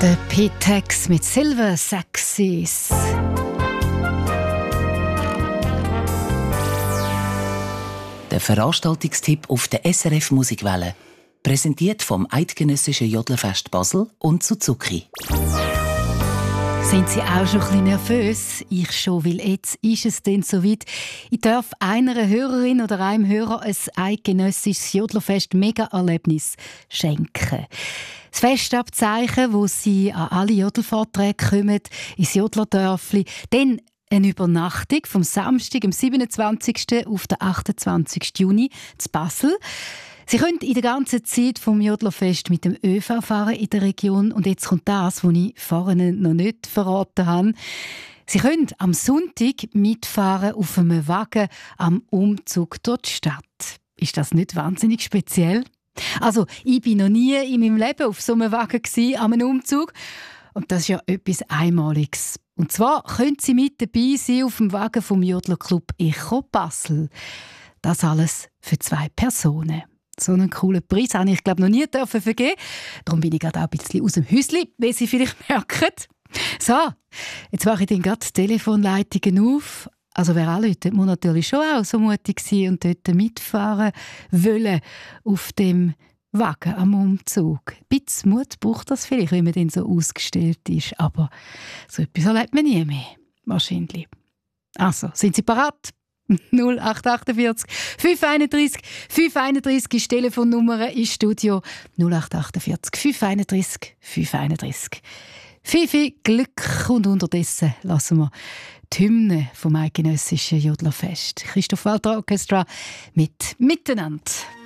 Der P-Tex mit Silver Saxis. Der Veranstaltungstipp auf der SRF Musikwelle. Präsentiert vom Eidgenössischen Jodlerfest Basel und Suzuki. Sind Sie auch schon ein bisschen nervös? Ich schon, weil jetzt ist es denn soweit. Ich darf einer Hörerin oder einem Hörer ein eidgenössisches Jodlerfest Mega-Erlebnis schenken. Das Festabzeichen, wo Sie an alle Jodelvorträge kommen, ins Jodlerdörfli, dann eine Übernachtung vom Samstag, am 27. auf den 28. Juni zu Basel. Sie können in der ganzen Zeit vom Jodlerfest mit dem ÖV fahren in der Region. Und jetzt kommt das, was ich vorhin noch nicht verraten habe. Sie können am Sonntag mitfahren auf einem Wagen am Umzug durch die Stadt. Ist das nicht wahnsinnig speziell? Also, ich war noch nie in meinem Leben auf so einem Wagen an einem Umzug. Und das ist ja etwas Einmaliges. Und zwar können Sie mit dabei sein auf dem Wagen vom Jodlerclub Echo Basel. Das alles für 2 Personen. So einen coolen Preis habe ich, glaube noch nie vergeben. Darum bin ich gerade auch ein bisschen aus dem Häuschen, wie Sie vielleicht merken. So, jetzt mache ich dann gerade die Telefonleitungen auf. Also wer anruft, muss natürlich schon auch so mutig sein und dort mitfahren wollen auf dem Wagen am Umzug. Ein bisschen Mut braucht das vielleicht, wenn man dann so ausgestellt ist. Aber so etwas erlebt man nie mehr. Wahrscheinlich. Also, sind Sie bereit? 0848 531 531 ist die Telefonnummer ins Studio. 0848 531 531. Viel Glück und unterdessen lassen wir die Hymne vom Eidgenössischen Jodlerfest. Christoph Walter Orchestra mit «Miteinander».